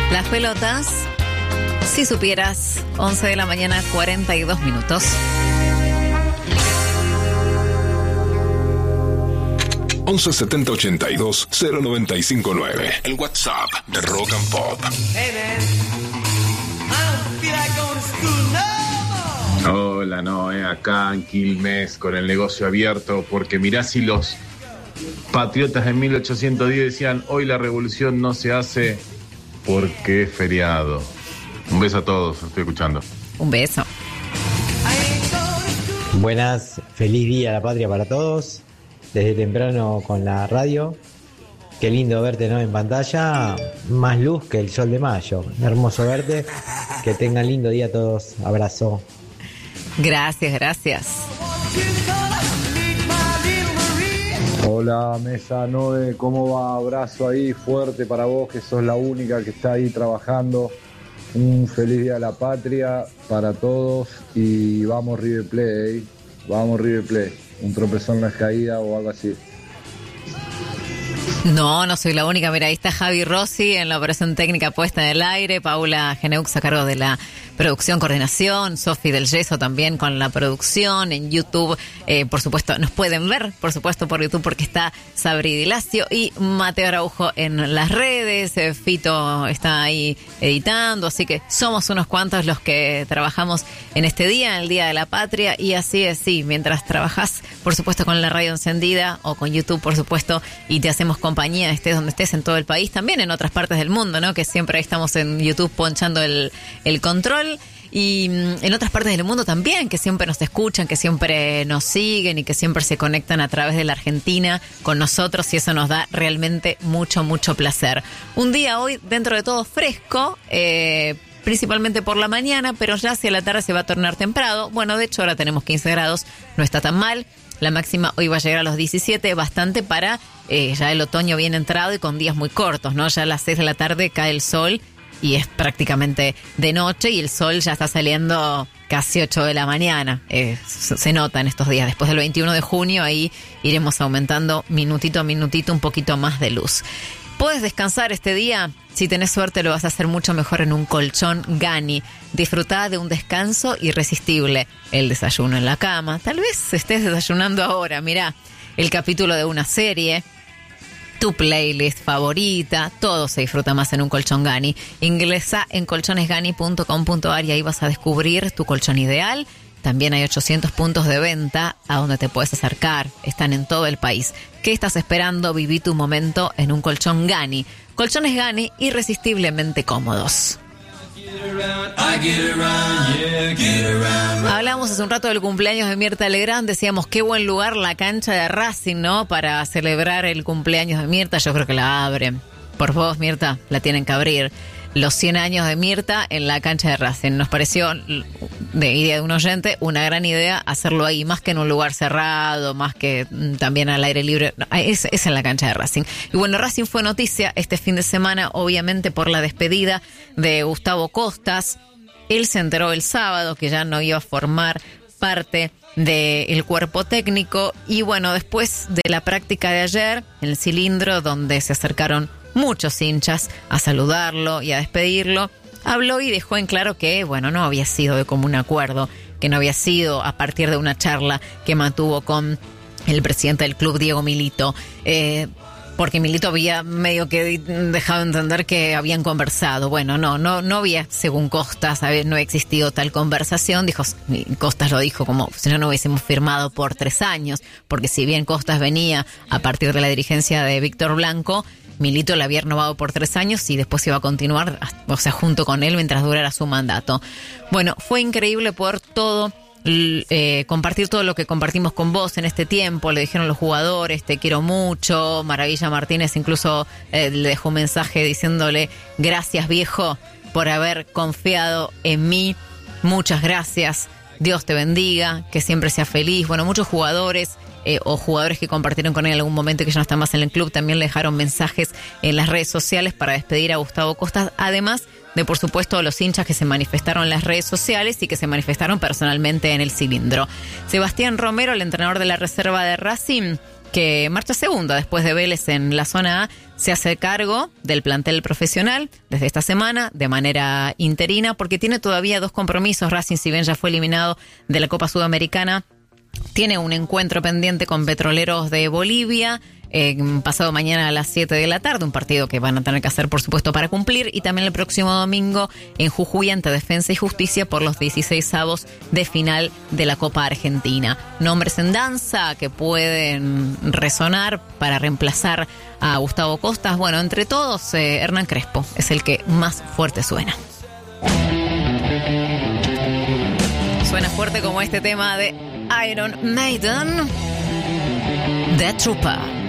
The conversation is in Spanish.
Las pelotas, si supieras, 11 de la mañana, 42 minutos. Once 70 82 095 9. El WhatsApp de Rock and Pop. Hey man, I don't feel like going to school no more. Hola, Noé, acá en Quilmes con el negocio abierto, porque mirá si los patriotas en 1810 decían: hoy la revolución no se hace porque es feriado. Un beso a todos, estoy escuchando. Un beso. Buenas, feliz día a la patria para todos. Desde temprano con la radio. Qué lindo verte, ¿no? En pantalla. Más luz que el sol de mayo. Hermoso verte. Que tengan lindo día todos. Abrazo. Gracias, gracias. Hola, Mesa Noe, ¿cómo va? Abrazo ahí fuerte para vos, que sos la única que está ahí trabajando. Un feliz día a la patria para todos y vamos River Plate, vamos River Plate. Un tropezón no es caída o algo así. No, no soy la única. Mira, ahí está Javi Rossi en la operación técnica puesta en el aire, Paula Geneux a cargo de la producción, coordinación, Sofi del Yeso también con la producción en YouTube. Por supuesto, nos pueden ver, por supuesto, por YouTube porque está Sabri Di Lacio y Mateo Araujo en las redes. Fito está ahí editando, así que somos unos cuantos los que trabajamos en este día, en el Día de la Patria, y así es, sí, mientras trabajás, por supuesto, con la radio encendida o con YouTube, por supuesto, y te hacemos compañía, estés donde estés en todo el país, también en otras partes del mundo, ¿no? Que siempre ahí estamos en YouTube ponchando el control. Y en otras partes del mundo también, que siempre nos escuchan, que siempre nos siguen y que siempre se conectan a través de la Argentina con nosotros, y eso nos da realmente mucho, mucho placer. Un día hoy, dentro de todo, fresco, principalmente por la mañana, pero ya hacia la tarde se va a tornar templado. Bueno, de hecho ahora tenemos 15 grados, no está tan mal. La máxima hoy va a llegar a los 17, bastante para ya el otoño bien entrado y con días muy cortos, ¿no? Ya a las 6 de la tarde cae el sol y es prácticamente de noche y el sol ya está saliendo casi 8 de la mañana. Se nota en estos días. Después del 21 de junio ahí iremos aumentando minutito a minutito un poquito más de luz. Puedes descansar este día. Si tenés suerte lo vas a hacer mucho mejor en un colchón Gani. Disfrutá de un descanso irresistible. El desayuno en la cama. Tal vez estés desayunando ahora. Mirá, el capítulo de una serie, tu playlist favorita, todo se disfruta más en un colchón Gani. Ingresa en colchonesgani.com.ar y ahí vas a descubrir tu colchón ideal. También hay 800 puntos de venta a donde te puedes acercar. Están en todo el país. ¿Qué estás esperando? Viví tu momento en un colchón Gani. Colchones Gani, irresistiblemente cómodos. Hablamos hace un rato del cumpleaños de Mirta Legrand. Decíamos qué buen lugar la cancha de Racing, ¿no? Para celebrar el cumpleaños de Mirta. Yo creo que la abren. Por vos, Mirta, la tienen que abrir. Los 100 años de Mirta en la cancha de Racing. Nos pareció, de idea de un oyente, una gran idea hacerlo ahí, más que en un lugar cerrado, más que también al aire libre. No, es en la cancha de Racing. Y bueno, Racing fue noticia este fin de semana, obviamente por la despedida de Gustavo Costas. Él se enteró el sábado que ya no iba a formar parte del cuerpo técnico. Y bueno, después de la práctica de ayer, en el cilindro, donde se acercaron muchos hinchas a saludarlo y a despedirlo, habló y dejó en claro que, bueno, no había sido de común acuerdo, que no había sido a partir de una charla que mantuvo con el presidente del club, Diego Milito, porque Milito había medio que dejado entender que habían conversado. Bueno, no había, según Costas, no ha existido tal conversación. Costas lo dijo como si no hubiésemos firmado por 3 años, porque si bien Costas venía a partir de la dirigencia de Víctor Blanco, Milito la había renovado por 3 años y después iba a continuar, o sea, junto con él mientras durara su mandato. Bueno, fue increíble poder compartir todo lo que compartimos con vos en este tiempo. Le dijeron los jugadores, te quiero mucho. Maravilla Martínez incluso le dejó un mensaje diciéndole: gracias, viejo, por haber confiado en mí. Muchas gracias. Dios te bendiga, que siempre seas feliz. Bueno, muchos jugadores o jugadores que compartieron con él en algún momento que ya no están más en el club también le dejaron mensajes en las redes sociales para despedir a Gustavo Costas, además de, por supuesto, los hinchas que se manifestaron en las redes sociales y que se manifestaron personalmente en el cilindro. Sebastián Romero, el entrenador de la reserva de Racing, que marcha segunda después de Vélez en la zona A, se hace cargo del plantel profesional desde esta semana de manera interina porque tiene todavía 2 compromisos. Racing, si bien ya fue eliminado de la Copa Sudamericana, tiene un encuentro pendiente con Petroleros de Bolivia, pasado mañana a las 7 de la tarde, un partido que van a tener que hacer, por supuesto, para cumplir, y también el próximo domingo en Jujuy ante Defensa y Justicia por los 16avos de final de la Copa Argentina. Nombres en danza que pueden resonar para reemplazar a Gustavo Costas. Bueno, entre todos, Hernán Crespo es el que más fuerte suena. Suena fuerte como este tema de Iron Maiden, The Trooper.